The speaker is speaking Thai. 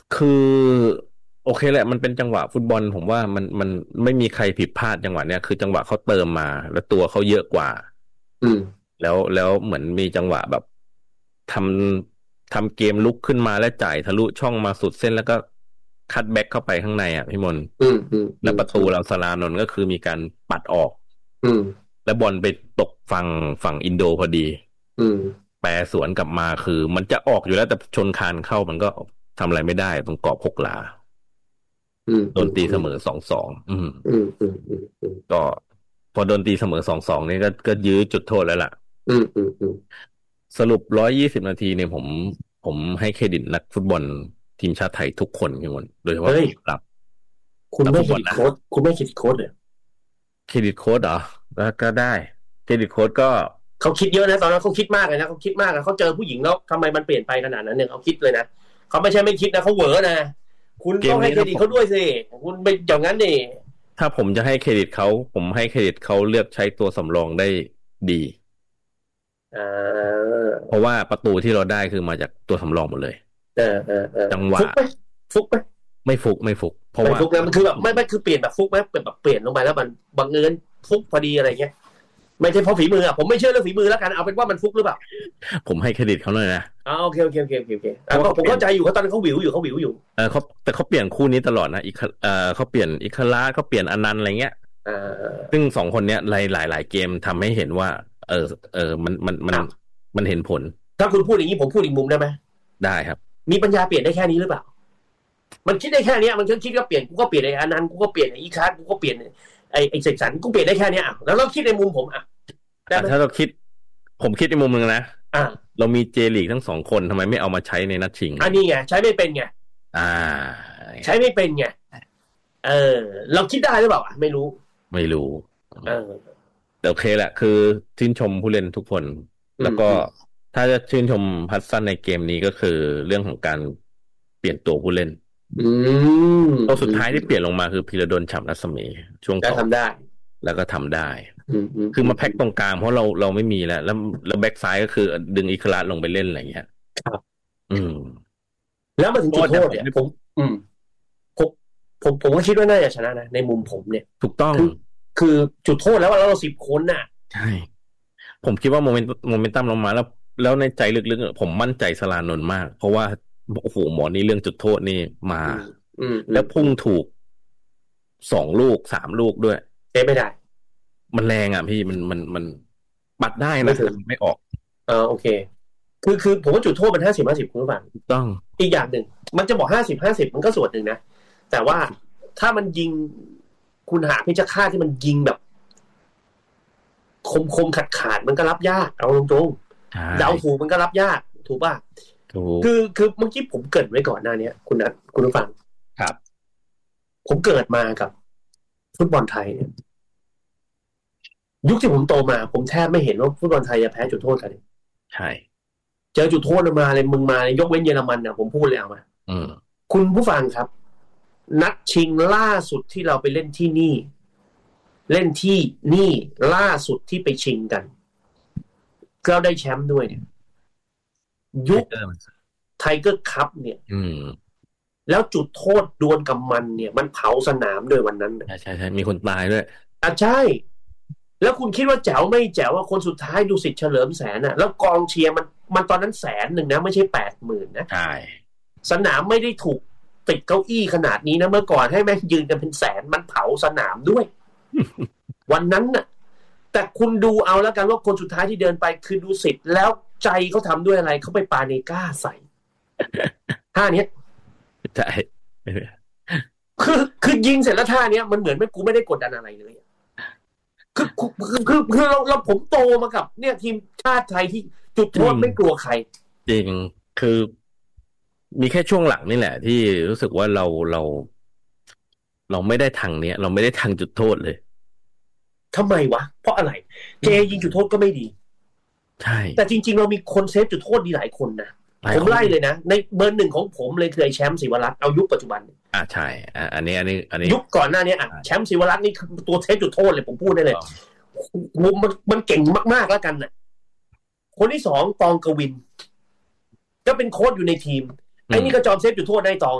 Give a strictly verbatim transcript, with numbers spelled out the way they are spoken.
คือโอเคแหละมันเป็นจังหวะฟุตบอลผมว่ามันมันไม่มีใครผิดพลาดจังหวะเนี้ยคือจังหวะเขาเติมมาแล้วตัวเขาเยอะกว่าอืมแล้วแล้วเหมือนมีจังหวะแบบทำทำเกมลุกขึ้นมาแล้วจ่ายทะลุช่องมาสุดเส้นแล้วก็คัตแบ็กเข้าไปข้างในอ่ะพี่มนต์อืมอืมอืแล้วมอืมประตูเราสลานนท์ก็คือมีการปัดออกอืมแล้วบอลไปตกฝั่งฝั่งอินโดพอดีอืมแปรสวนกลับมาคือมันจะออกอยู่แล้วแต่ชนคานเข้ามันก็ทำอะไรไม่ได้ตรงกรอบหกหลาอืมโดนตีอืมอืมเสมอสองสองอืมอืมอืมอืมอืมก็พอโดนตีเสมอสองสองนี่ก็ก็ยื้อจุดโทษแล้วล่ะอืมอืมอืมสรุปร้อยยี่สิบนาทีเนี่ยผมผมให้เครดิตนักฟุตบอลทีมชาติไทยทุกคนพี่มนโดยเฉพาะเฮ้ยผู้รับคุณนักไม่เครดิตฟุตบอลนะโค้ดคุณไม่เครดิตโค้ดเลยเครดิตโค้ดเหรอแล้วก็ได้เครดิตโค้ดก็เขาคิดเยอะนะตอนนั้นเขาคิดมากเลยนะเขาคิดมากนะเขาเจอผู้หญิงแล้วทำไมมันเปลี่ยนไปขนาดนั้นเนี่ยเขาคิดเลยนะเขาไม่ใช่ไม่คิดนะเขาเหวอนะคุณเกต้องให้เครดิตมนี้ถ้าผมเขาด้วยสิคุณไปอย่างนั้นดิถ้าผมจะให้เครดิตเขาผมให้เครดิตเขาเลือกใช้ตัวสำรองได้ดีอ่าเพราะว่าประตูที่เราได้คือมาจากตัวสำรองหมดเลยเออเออเออจังหวะฟุกไหมฟุกไหมไม่ฟุกไม่ฟุกเพราะว่าไม่ฟุกนะมันคือแบบไม่ไม่คือเปลี่ยนแบบฟุกไหมเป็นแบบเปลี่ยนลงไปแล้วมันบังเอิญฟุกพอดีอะไรเงี้ยไม่ใช่เพราะฝีมืออ่ะผมไม่เชื่อเรื่องฝีมือแล้วกันเอาเป็นว่ามันฟุกหรือเปล่าผมให้เครดิตเขาเลยนะอ๋อโอเคโอเคโอเคโอเคโอเคเพราะว่าอ่ะก็เขาเปลี่ยนผมเข้าใจอยู่เขาตอนนั้นเขาหวิวอยู่เขาหวิวอยู่เออเขาแต่เขาเปลี่ยนคู่นี้ตลอดนะอีกเออเขาเปลี่ยนอิคลาเขาเปลี่ยนอนันต์อะไรเงี้ยอ่าซึ่งสองคนเนี้ยหลายหลายหลายเกมทำให้เห็นว่าเออเออมันมันมันอ้าวมันเห็นผลถ้าคุณพูดอย่างนี้ผมพูดอีกมุมได้ไหมได้ครับมีปัญญาเปลี่ยนได้แค่นี้หรือเปล่ามันคิดได้แค่นี้มันคิดก็เปลี่ยนกูก็เปลี่ยนไอ้อนันต์กูก็เปลี่ยนไอ้อีคาร์กูก็เปลี่ยนไอ้ไอ้เสกสรรกูเปลี่ยนได้แค่นี้อ่ะแล้วเราคิดในมุมผมอ่ะได้อ่ะไหมถ้าเราคิดผมคิดในมุมหนึ่งนะอ่าเรามีเจลีกทั้งสองคนทำไมไม่เอามาใช้ในนัดชิงอันนี้ไงใช้ไม่เป็นไงอ่าใช้ไม่เป็นไงเออเราคิดได้หรือเปล่าอ่ะไม่รู้ไม่รู้เออแต่โอเคแหละคือชื่นชมผู้เล่นทุกคนแล้วก็อืมอืมถ้าจะชื่นชมพัดสันในเกมนี้ก็คือเรื่องของการเปลี่ยนตัวผู้เล่นอืมตัวสุดอืมท้ายที่เปลี่ยนลงมาคือพีระดลฉ่ำรัศมีช่วงต่อก็ทำได้แล้วก็ทำได้อืมอืมคือมาแพ็คอืมอืมตรงกลางเพราะเราเราไม่มีแล้วแล้วแล้วแบ็กซ้ายก็คือดึงอิคลาสลงไปเล่นอะไรเงี้ยครับอืมแล้วมาถึงโทจุดโทษษเนี่ยผมไม่เนี่ยผมอืมผมผมผมก็คิดว่าน่าจะชนะนะในมุมผมเนี่ยถูกต้องคือคือจุดโทษแล้วว่าเราสิบคนน่ะใช่ผมคิดว่าโมเมนต์โมเมนตัมลงมาแล้วแล้วในใจลึกๆอะผมมั่นใจสลานนท์มากเพราะว่าโอ้โหหมอนี่เรื่องจุดโทษนี่มาอืมอืมอืแล้วพุ่งมอืมถูกสองลูกสามลูกด้วยเซฟไม่ได้มันแรงอ่ะพี่มันมันมันปัดได้ไม่ถึงนะแต่มันไม่ออกเออโอเคคือคือผมว่าจุดโทษมันห้าสิบห้าสิบคุณผู้ฟังถูกต้องอีกอย่างหนึ่งมันจะบอกห้าสิบห้าสิบมันก็ส่วนหนึ่งนะแต่ว่าถ้ามันยิงคุณหาเพชฌฆาตที่มันยิงแบบคมคมขาดขาดมันก็รับยากเอาตรงใช่ๆเดาถูกมันก็รับยากถูกป่ะถูกคือคือเมื่อกี้ผมเกริดไว้ก่อนหน้านี้คุณนัทคุณผู้ฟังครับผมเกิดมากับฟุตบอลไทยเนี่ยยุคที่ผมโตมาผมแทบไม่เห็นว่าฟุตบอลไทยจะแพ้จุดโทษกันใช่เจอจุดโทษมาเลยมึงมาเลยยกเว้นเยอรมันเนี่ยผมพูดเลยเอามาอืมคุณผู้ฟังครับนัดชิงล่าสุดที่เราไปเล่นที่นี่เล่นที่นี่ล่าสุดที่ไปชิงกันก็ได้แชมป์ด้วยเนี่ยยุคไทเกอร์มันไทเกอร์คัพเนี่ยอืมแล้วจุดโทษดวลกับมันเนี่ยมันเผาสนามด้วยวันนั้นใช่ใช่ใช่มีคนตายด้วยอ่ะใช่แล้วคุณคิดว่าแจ๋วไม่แจ๋วว่าคนสุดท้ายดูสิทธิ์เฉลิมแสนอ่ะแล้วกองเชียร์มันมันตอนนั้นแสนหนึ่งนะไม่ใช่แปดหมื่นนะใช่สนามไม่ได้ถูกติดเก้าอี้ขนาดนี้นะเมื่อก่อนให้แม่งยืนกันเป็นแสนมันเผาสนามด้วยวันนั้นน่ะแต่คุณดูเอาแล้วกันว่าคนสุดท้ายที่เดินไปคือดูสิทธิ์แล้วใจเขาทำด้วยอะไรเขาไปปาเนก้าใส่ท่าเนี้ยใช่คือคือยิงเสร็จแล้วท่าเนี้ยมันเหมือนไม่กูไม่ได้กดดันอะไรเลยคือคือคือคือเราเราผมโตมากับเนี่ยทีมชาติไทยที่จุดจริงโทษไม่กลัวใครจริงคือมีแค่ช่วงหลังนี่แหละที่รู้สึกว่าเราเราเราไม่ได้ทางเนี้ยเราไม่ได้ทางจุดโทษเลยทำไมวะเพราะอะไรเจยิงจุดโทษก็ไม่ดีใช่แต่จริงๆเรามีคนเซฟจุดโทษดีหลายคนนะหลายคนผมไล่เลยนะในเบอร์หนึ่งของผมเลยคือไอ้แชมป์ศิวรัตน์เอายุคปัจจุบันอ่าใช่อ่าอันนี้อันนี้อันนี้ยุคก่อนหน้านี้อ่ะแชมป์ศิวรัตน์นี่คือตัวเซฟจุดโทษเลยผมพูดได้เลยมันมันเก่งมากๆแล้วกันน่ะคนที่สองตองกวินก็เป็นโค้ชอยู่ในทีมไอ้นี่ก็จอมเซฟจุดโทษได้ตอง